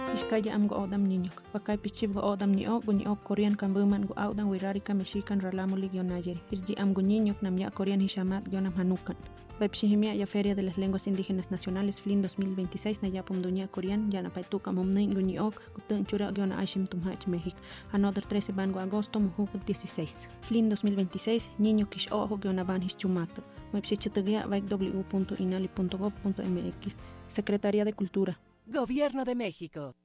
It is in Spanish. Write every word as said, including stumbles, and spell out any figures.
Iskaya am go odam niño. Wakay pichib go odam ni ok, ni ok Korean kambuman go audan wirari ka mexican ralamo ligyo nayeri. Irji am go niño nam ya Korean hishamat gionam hanukan. Baipshihimia ya Feria de las Lenguas Indígenas Nacionales F L I N dos mil veintiséis na yapum dunia Korean ya na paituka momnin go ni ok gutun chura giona aishim tumhach México. Another trece van go agosto mujuk dieciséis. F L I N dos mil veintiséis niño kish ojo giona van hischumato. Baipshichitugia vaik w punto inali punto gov punto mx. Secretaría de Cultura. Gobierno de México.